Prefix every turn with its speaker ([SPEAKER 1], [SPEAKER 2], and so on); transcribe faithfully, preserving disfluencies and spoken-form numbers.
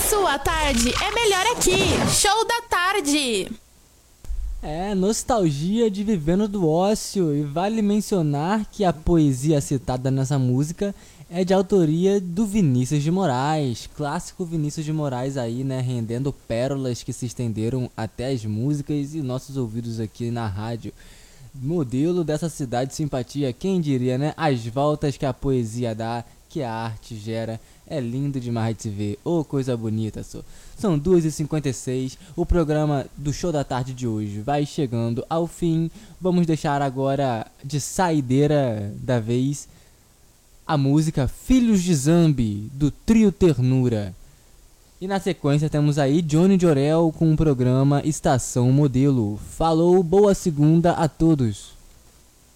[SPEAKER 1] sua tarde é melhor aqui. Show da tarde.
[SPEAKER 2] É, nostalgia de Vivendo do Ócio, e vale mencionar que a poesia citada nessa música é de autoria do Vinícius de Moraes, clássico Vinícius de Moraes aí, né, rendendo pérolas que se estenderam até as músicas e nossos ouvidos aqui na rádio. Modelo dessa cidade de simpatia, quem diria, né, as voltas que a poesia dá, que a arte gera. É lindo demais de se ver, ô oh, coisa bonita, só. São duas e cinquenta e seis, o programa do Show da Tarde de hoje vai chegando ao fim. Vamos deixar agora de saideira da vez a música Filhos de Zambi, do Trio Ternura. E na sequência temos aí Johnny Jorel com o programa Estação Modelo. Falou, boa segunda a todos!